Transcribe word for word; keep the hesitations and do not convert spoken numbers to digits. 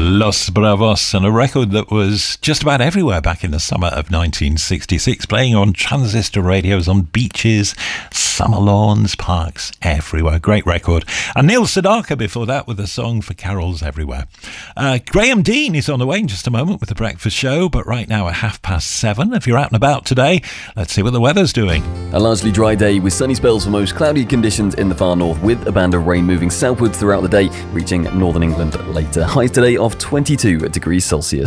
Los Bravos, and a record that was just about everywhere back in the summer of nineteen sixty-six, playing on transistor radios, on beaches, summer lawns, parks, everywhere. Great record. And Neil Sedaka before that with a song for carols everywhere. Uh, Graham Dean is on the way in just a moment with the breakfast show, but right now at half past seven, if you're out and about today, let's see what the weather's doing. A largely dry day with sunny spells for most, cloudy conditions in the far north with a band of rain moving southwards throughout the day, reaching northern England later. Highs today of twenty-two degrees Celsius.